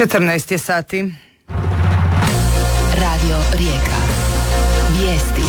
14 je sati. Radio Rijeka. Vijesti.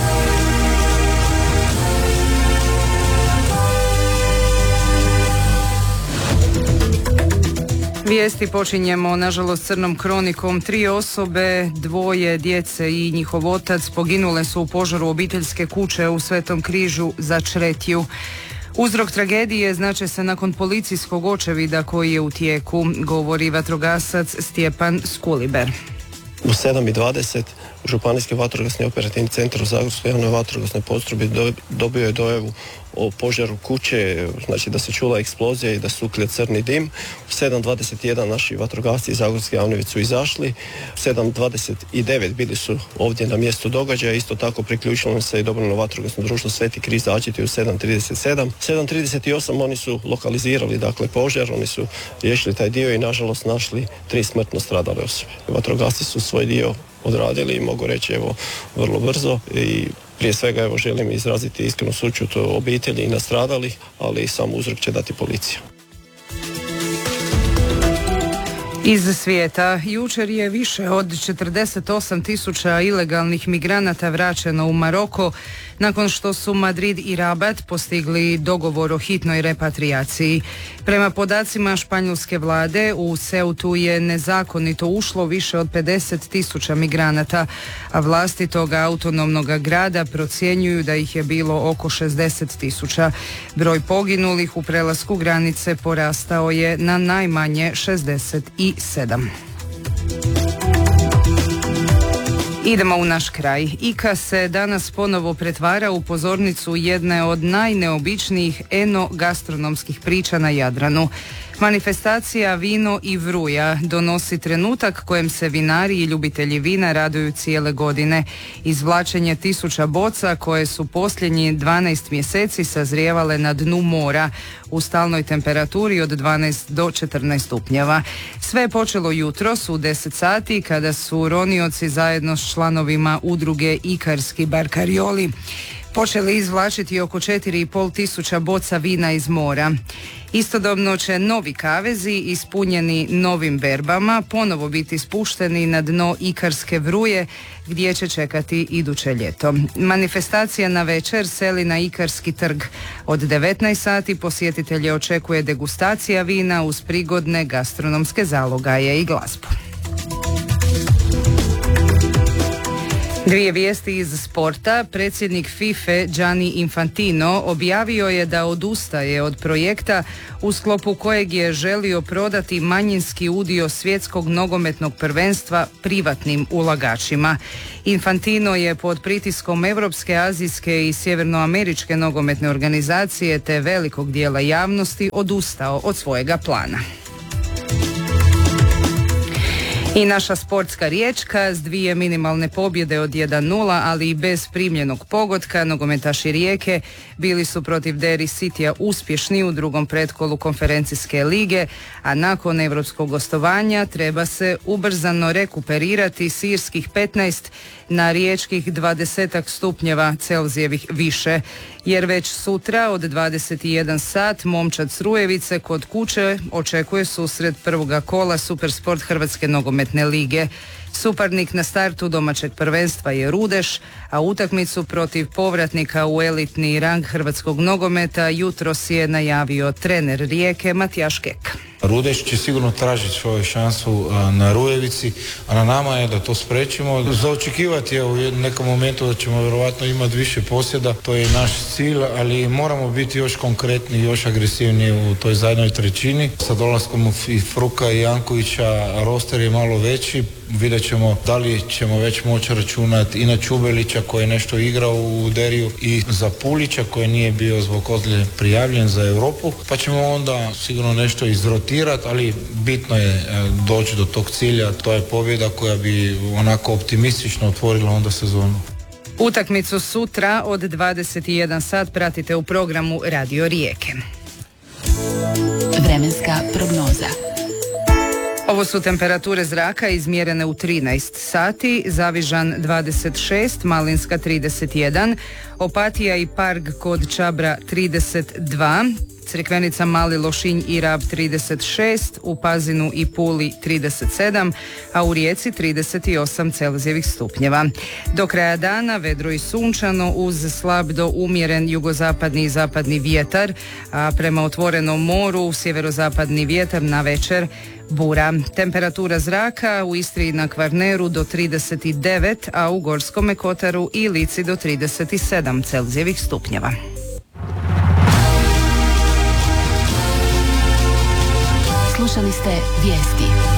Vijesti počinjemo, nažalost, crnom kronikom. 3 osobe, 2 djece i njihov otac poginule su u požaru obiteljske kuće u Svetom Križu za Čretju. Uzrok tragedije znače se nakon policijskog očevida koji je u tijeku, govori vatrogasac Stjepan Skuliber. U 7:20 Županijski vatrogasni operativni centar u Zagorskoj javnoj vatrogasnoj postrojbi dobio je dojavu o požaru kuće, znači da se čula eksplozija i da se uklja crni dim. U 7:21 naši vatrogasci iz Zagorske javne su izašli. U 7:29 bili su ovdje na mjestu događaja. Isto tako priključilo nam se i dobrovoljno vatrogasno društvo Sveti Križ Začeti u 7:37. 7:38 oni su lokalizirali dakle požar, oni su riješili taj dio i nažalost našli 3 smrtno stradale osobe. Vatrogasci su svoj dio odradili i mogu reći evo vrlo brzo i prije svega evo želim izraziti iskrenu sućut obitelji i nastradalih, ali sam uzrok će dati policija. Iz svijeta, jučer je više od 48.000 ilegalnih migranata vraćeno u Maroko nakon što su Madrid i Rabat postigli dogovor o hitnoj repatrijaciji. Prema podacima španjolske vlade, u Ceutu je nezakonito ušlo više od 50.000 migranata, a vlasti toga autonomnog grada procjenjuju da ih je bilo oko 60.000. Broj poginulih u prelasku granice porastao je na najmanje 67. Idemo u naš kraj. Ika se danas ponovo pretvara u pozornicu jedne od najneobičnijih eno-gastronomskih priča na Jadranu. Manifestacija Vino i Vruja donosi trenutak kojem se vinari i ljubitelji vina raduju cijele godine. Izvlačenje 1000 boca koje su posljednji 12 mjeseci sazrijevale na dnu mora u stalnoj temperaturi od 12 do 14 stupnjeva. Sve je počelo jutros u 10 sati kada su ronioci zajedno s članovima udruge Ikarski barkarioli počeli izvlačiti oko 4.500 boca vina iz mora. Istodobno će novi kavezi ispunjeni novim berbama ponovo biti spušteni na dno Ikarske Vruje gdje će čekati iduće ljeto. Manifestacija na večer seli na Ikarski trg. Od 19 sati posjetitelje očekuje degustacija vina uz prigodne gastronomske zalogaje i glazbu. 2 vijesti iz sporta. Predsjednik FIFA Gianni Infantino objavio je da odustaje od projekta u sklopu kojeg je želio prodati manjinski udio svjetskog nogometnog prvenstva privatnim ulagačima. Infantino je pod pritiskom Europske, azijske i sjevernoameričke nogometne organizacije te velikog dijela javnosti odustao od svojega plana. I naša sportska Riječka s 2 minimalne pobjede od 1:0, ali i bez primljenog pogotka, nogometaši Rijeke bili su protiv Derry Cityja uspješni u drugom pretkolu konferencijske lige, a nakon europskog gostovanja treba se ubrzano rekuperirati sirskih 15 na riječkih 20 stupnjeva Celzijevih više, jer već sutra od 21 sat momčad s Rujevice kod kuće očekuje susret prvoga kola Supersport Hrvatske nogometne lige. Suparnik na startu domaćeg prvenstva je Rudeš, a utakmicu protiv povratnika u elitni rang hrvatskog nogometa jutros je najavio trener Rijeke Matijaš Kek. Rudeš će sigurno tražiti svoju šansu na Rujevici, a na nama je da to spriječimo. Za očekivati je u nekom momentu da ćemo vjerojatno imati više posjeda, to je naš cilj, ali moramo biti još konkretni, još agresivniji u toj zadnjoj trećini. Sa dolaskom i Fruka i Jankovića roster je malo veći, vidjet ćemo da li ćemo već moći računati i na Čubelića koji je nešto igrao u Deriju i za Pulića koji nije bio zbog ozljede prijavljen za Europu, pa ćemo onda sigurno nešto izrotirati, ali bitno je doći do tog cilja, to je pobjeda koja bi onako optimistično otvorila onda sezonu. Utakmicu sutra od 21 sat pratite u programu Radio Rijeke. Vremenska prognoza. Ovo su temperature zraka izmjerene u 13 sati, Zavižan 26, Malinska 31, Opatija i Parg kod Čabra 32, Crikvenica, Mali Lošinj i Rab 36, u Pazinu i Puli 37, a u Rijeci 38 Celzijevih stupnjeva. Do kraja dana vedro i sunčano uz slab do umjeren jugozapadni i zapadni vjetar, a prema otvorenom moru sjeverozapadni vjetar, na večer bura. Temperatura zraka u Istri i na Kvarneru do 39, a u Gorskome kotaru i Lici do 37 Celzijevih stupnjeva. Slušali ste vijesti.